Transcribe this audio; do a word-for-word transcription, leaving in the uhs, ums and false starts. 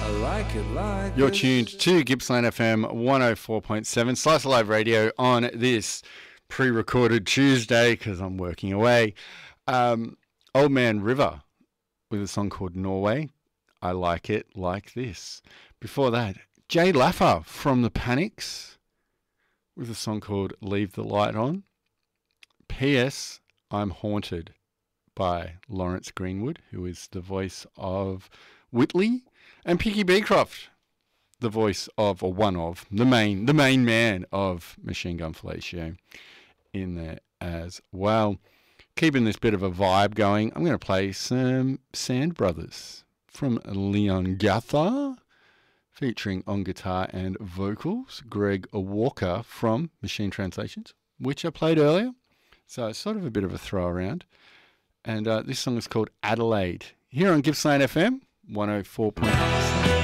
I like it like You're this. tuned to Gippsland F M one oh four point seven, Slice of Life Radio on this pre-recorded Tuesday because I'm working away. Um, Old Man River with a song called Norway. I like it like this. Before that, Jay Laffer from The Panics with a song called Leave the Light On. P S. I'm Haunted by Lawrence Greenwood, who is the voice of Whitley, and Picky Beecroft, the voice of, or one of, the main the main man of Machine Gun Fellatio in there as well. Keeping this bit of a vibe going, I'm going to play some Sand Brothers from Leon Gatha, featuring on guitar and vocals Greg Walker from Machine Translations, which I played earlier. So it's sort of a bit of a throw around. And uh, this song is called Adelaide, here on Gippsland F M one oh four point seven.